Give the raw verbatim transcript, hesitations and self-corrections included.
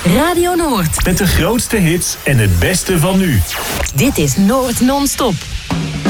Radio Noord. Met de grootste hits en het beste van nu. Dit is Noord Non-stop.